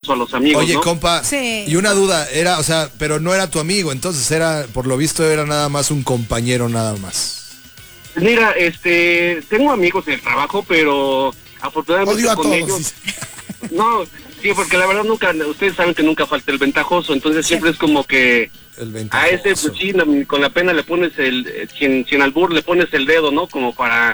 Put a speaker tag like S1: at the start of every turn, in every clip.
S1: a los amigos,
S2: Oye,
S1: ¿no?
S2: compa,
S3: Sí.
S2: y una duda, era, o sea, pero no era tu amigo, entonces era, por lo visto, era nada más un compañero nada más.
S1: Mira, tengo amigos en el trabajo, pero afortunadamente
S4: Odio a
S1: con
S4: todos.
S1: ellos...
S4: Dice.
S1: No, sí, porque la verdad nunca, ustedes saben que nunca falta el ventajoso, entonces siempre es como que
S2: El
S1: a
S2: ventajoso.
S1: ese, pues sí, con la pena le pones sin albur le pones el dedo, ¿no? Como para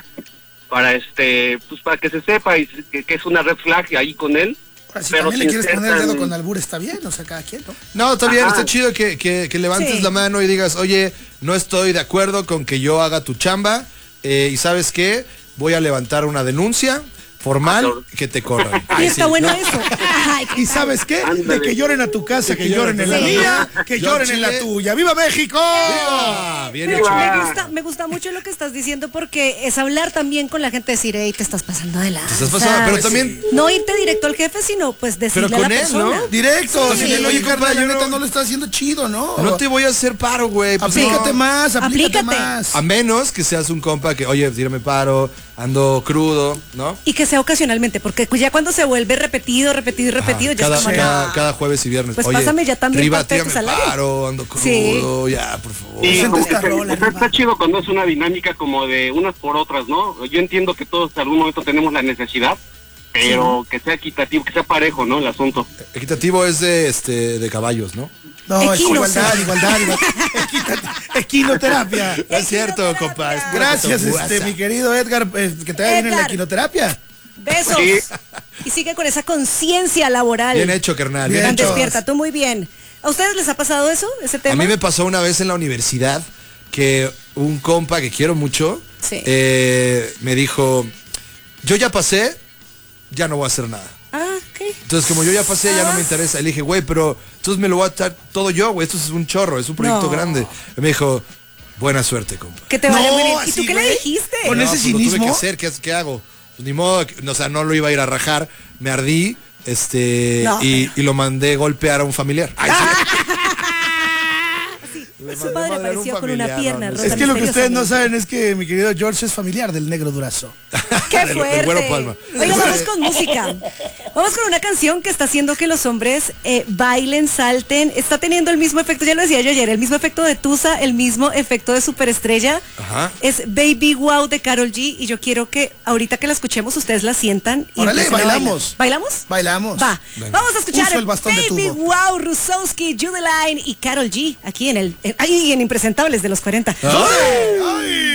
S1: pues para que se sepa y que es una red flag ahí con él.
S4: Ahora, si
S1: pero
S4: también le
S1: sin
S4: quieres
S1: ser
S4: poner el dedo
S1: tan-
S4: con albur, está bien, o sea, cada quien, ¿no?
S2: No, está bien,
S1: Ajá.
S2: está chido que levantes
S3: Sí.
S2: la mano y digas, oye, no estoy de acuerdo con que yo haga tu chamba, y ¿sabes qué? Voy a levantar una denuncia formal que te corran.
S3: Y
S2: Ay,
S3: está
S2: sí,
S3: bueno
S2: ¿no?
S3: eso. Ay, qué
S4: ¿Y sabes qué?
S1: Ándale.
S4: De que lloren a tu casa, que lloren en la
S3: Sí.
S4: mía, que
S2: Yo
S4: lloren en la
S2: Chile.
S4: tuya. ¡Viva México!
S2: ¡Viva! Bien
S3: Pero
S2: hecho.
S3: me gusta mucho lo que estás diciendo porque es hablar también con la gente, decir, hey, te estás pasando de la.
S2: Te estás pasando, pero también-
S3: No irte directo al jefe, sino pues decirle
S2: Pero con
S3: a la
S2: él, ¿no?
S3: persona.
S4: Directo,
S3: Sí.
S4: si le oye,
S2: Sí,
S4: carnal, la
S2: yo
S4: neta
S2: no-
S4: no lo está haciendo chido, ¿no?
S2: No te voy a hacer paro, güey. Pues
S4: Aplícate
S2: no.
S4: más, aplícate
S3: Aplícate.
S4: más.
S2: A menos que seas un compa que, oye, tírame paro, ando crudo, ¿no?
S3: Y que sea ocasionalmente, porque ya cuando se vuelve repetido,
S2: Ajá,
S3: ya
S2: cada,
S3: es como,
S2: cada,
S3: no.
S2: cada jueves y viernes.
S3: Pues
S2: oye,
S3: pásame ya también
S2: Riva,
S3: parte de tu
S2: tírame
S3: salario.
S2: paro, ando
S3: Sí.
S2: crudo, ya, por favor.
S1: Sí,
S4: Presenta
S1: como
S4: esta
S1: que
S4: rola,
S1: está
S4: Riva.
S1: chido cuando es una dinámica como de unas por otras, ¿no? Yo entiendo que todos en algún momento tenemos la necesidad, pero que sea equitativo, que sea parejo, ¿no? El asunto.
S2: Equitativo es de caballos, ¿no?
S4: No, es
S3: Equino,
S4: igualdad,
S3: sí.
S4: igualdad. Equinoterapia.
S2: No es cierto, compa. es pura
S4: Gracias,
S2: cotorruaza.
S4: mi querido Edgar, que te vaya bien en la
S3: Edgar.
S4: equinoterapia.
S3: Besos.
S1: Sí.
S3: Y sigue con esa conciencia laboral.
S2: Bien hecho, carnal. Bien
S4: Bien
S3: Tan
S2: hecho.
S4: hecho.
S3: despierta, tú muy bien. ¿A ustedes les ha pasado eso, ese tema?
S2: A mí me pasó una vez en la universidad que un compa que quiero mucho
S3: Sí.
S2: me dijo, yo ya pasé, ya no voy a hacer nada.
S3: Ah, ok.
S2: Entonces, como yo ya pasé, ya no me interesa. Le dije, güey, pero entonces me lo voy a echar todo yo, güey. Esto es un chorro, es un proyecto
S3: No.
S2: grande. Y me dijo, buena suerte, compa.
S3: Que te vaya
S4: No,
S3: muy bien. ¿Y
S4: así,
S3: tú qué le
S4: güey.
S3: dijiste?
S4: Con ese
S2: Pues lo tuve
S4: cinismo.
S2: que hacer, ¿qué hago? Pues ni modo, o sea, no lo iba a ir a rajar. Me ardí,
S3: No.
S2: y lo mandé golpear a un familiar. Ay, sí. Le
S3: Su
S2: mandé
S3: padre
S2: madrear a un
S3: apareció con una
S2: familiar,
S3: pierna
S2: no, no
S3: rota.
S4: Es que lo que ustedes no
S3: misteriosamente.
S4: saben es que mi querido George es familiar del negro Durazo.
S3: ¡Qué
S2: Del
S3: fuerte!
S2: Güero Palma.
S3: Oiga, vamos con música. Vamos con una canción que está haciendo que los hombres bailen, salten. Está teniendo el mismo efecto, ya lo decía yo ayer, el mismo efecto de Tusa, el mismo efecto de Superestrella.
S2: Ajá.
S3: Es Baby Wow de Karol G. Y yo quiero que ahorita que la escuchemos ustedes la sientan. Y
S4: Órale,
S3: empiecen a
S4: bailamos.
S3: bailar. ¿Bailamos?
S4: Bailamos.
S3: Va.
S2: Venga.
S3: Vamos a escuchar
S4: Uso el bastón de
S3: Baby
S4: tubo.
S3: Wow, Rusowski, Judeline y Karol G. Aquí en Impresentables de los 40.
S4: ¡Ay!